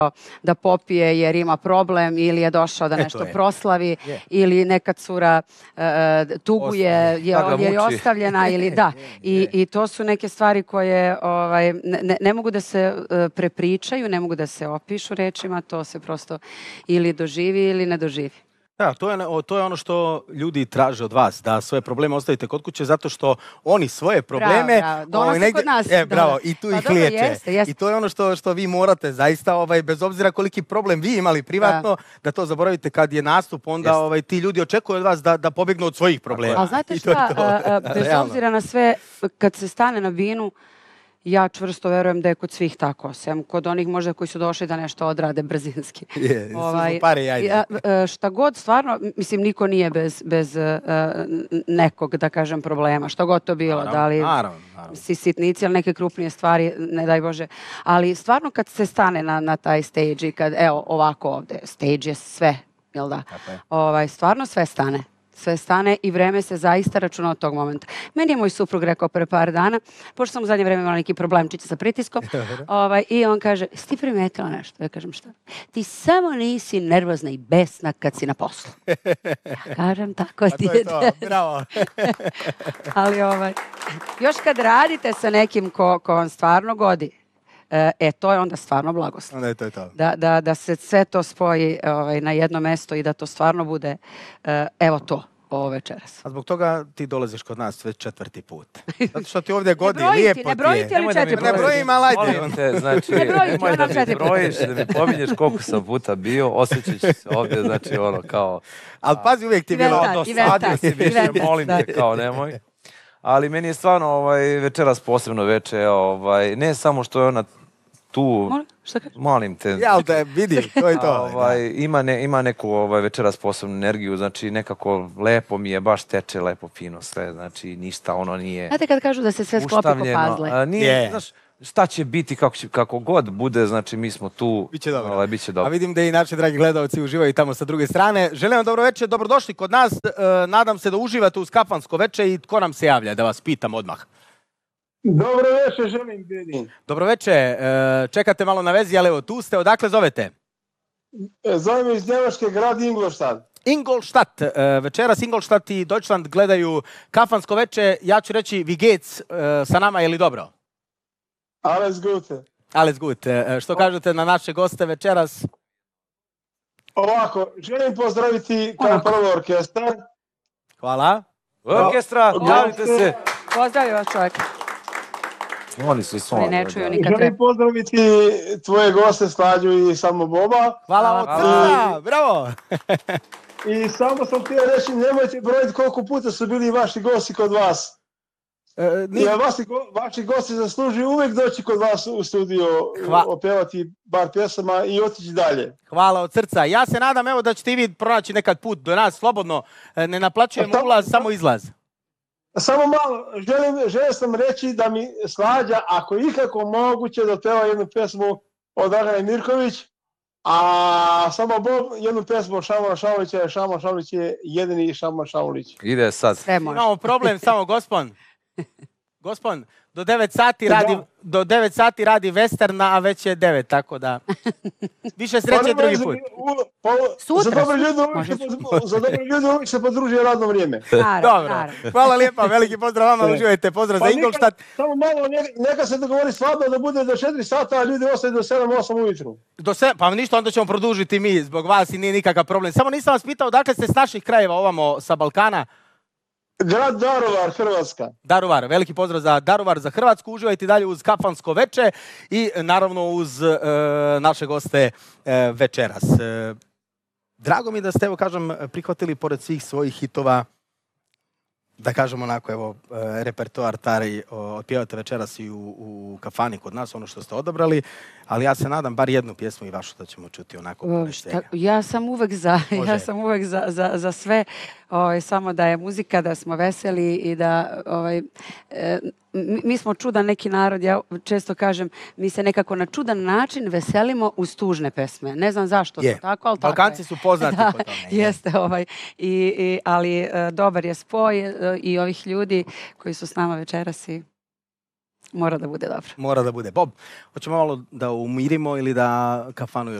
da popije jer ima problem ili je došao da nešto proslavi ili neka cura tuguje jer je ostavljena ili da. I to su neke stvari koje ne mogu da se prepričaju, ne mogu da se opišu rečima, to se prosto ili doživi ili ne doživi. Da, to je ono što ljudi traže od vas, da svoje probleme ostavite kod kuće zato što oni svoje probleme donose kod nas. Bravo, i tu ih liječe. I to je ono što vi morate zaista, bez obzira koliki problem vi imali privatno, da to zaboravite kad je nastup, onda ti ljudi očekuju od vas da pobjegnu od svojih problema. Ali znate šta, bez obzira na sve, kad se stane na binu, ja čvrsto verujem da je kod svih tako, sem kod onih možda koji su došli da nešto odrade brzinski. Šta god stvarno, mislim, niko nije bez nekog, da kažem, problema. Šta god to bilo, da li si sitnici ili neke krupnije stvari, ne daj Bože. Ali stvarno kad se stane na taj stage i kad, evo, ovako ovde, stage je sve, jel da? Stvarno sve stane. Sve stane i vreme se zaista računa od tog momenta. Meni je moj suprug rekao pre par dana, pošto sam u zadnje vreme imala neki problemčić sa pritiskom, i on kaže, si ti primetila nešto? Ja kažem, šta? Ti samo nisi nervozna i besna kad si na poslu. Ja kažem, tako ti je. To, bravo. Ali još kad radite sa nekim ko vam stvarno godi, to je onda stvarno blagoslov. Da se sve to spoji na jedno mesto i da to stvarno bude, evo to, ovo večeras. A zbog toga ti dolaziš kod nas već 4. put. Zato što ti ovdje godi, lijepo ti je. Ne brojiti ali 4 puta. Ne brojim, ali ajde. Molim te, znači, nemoj da mi brojiš, da mi pominješ koliko sam puta bio, osjećaš se ovdje, znači ono kao... Ali pazi, uvijek ti je bilo... Dosadio si više, molim te, kao nemoj. Ali meni je stvarno večeras posebno veče, ne samo što je ona tu, molim te. Jel te, vidi, to je to. Ima neku večeras posebnu energiju, znači nekako lepo mi je, baš teče lepo fino sve, znači ništa ono nije... Znate kad kažu da se sve sklopi ko puzzle? Nije, znaš, šta će biti, kako god bude, znači mi smo tu. Biće dobro. A vidim da i naši dragi gledalci uživaju tamo sa druge strane. Želim vam dobro večer, dobrodošli kod nas. Nadam se da uživate uz kafansko veče i tko nam se javlja, da vas pitam odmah. Dobro večer, želim Bedin. Dobro večer, čekate malo na vezi, ali evo tu ste, odakle zovete? Zovem iz Njemačke, grad Ingolstadt. Ingolstadt, večeras Ingolstadt i Deutschland gledaju kafansko veče, ja ću reći wie geht's, sa nama je li dobro? Alles Gute. Alles Gute, što kažete na naše goste večeras? Ovako, želim pozdraviti kao prvo orkestar. Hvala. Orkestra, javite se. Pozdravim vas čovjek. Oni su svoj. Ne čuju nikad. Želim pozdraviti tvoje goste Slađu i samo Boba. Hvala od srca, bravo. I samo sam htio reći, nemojte brojiti koliko puta su bili vaši gosti kod vas. Jer vaši gosti zaslužuju uvijek doći kod vas u studio, opevati bar pjesama i otići dalje. Hvala od srca. Ja se nadam evo da ćete i vi pronaći nekad put do nas slobodno. Ne naplaćujemo ulaz, samo izlaz. Samo malo, želim sam reći da mi Slađa, ako ikako moguće, da peva jednu pjesmu od Dragane Mirković, a samo Bob jednu pjesmu od Šamona Šaulića, jer Šamon Šaulić je jedini Šamon Šaulić. Ide sad. Imamo problem samo, Gospon, do 9 sati radi Westerna, a već je 9, tako da... Više sreće drugi put. Sutra. Za dobre ljudi uvijek se podružuje radno vrijeme. Dobro, hvala lijepa, veliki pozdrav vama, uživajte, pozdrav za Ingolstadt. Samo malo, neka se dogovori svadba da bude do 4 sata, a ljudi ostaju do 7-8 ujutru. Pa ništa, onda ćemo produžiti mi zbog vas i nije nikakav problem. Samo nisam vas pitao, dakle ste s naših krajeva ovamo sa Balkana? Grad Daruvar, Hrvatska. Daruvar, veliki pozdrav za Daruvar, za Hrvatsku. Uživajte dalje uz kafansko veče i naravno uz naše goste večeras. Drago mi da ste, evo kažem, prihvatili pored svih svojih hitova, da kažem onako, evo, repertoar tari otpjevate večeras i u kafani kod nas, ono što ste odabrali, ali ja se nadam bar jednu pjesmu i vašu da ćemo čuti onako poništenja. Ja sam uvek za sve, samo da je muzika, da smo veseli i da mi smo čudan neki narod, ja često kažem, mi se nekako na čudan način veselimo uz tužne pesme. Ne znam zašto to tako, ali tako je. Balkanci su poznati po tome. Jeste, ali dobar je spoj i ovih ljudi koji su s nama večeras i Mora da bude dobro. Mora da bude. Bob, hoćemo malo da umirimo ili da kafanu još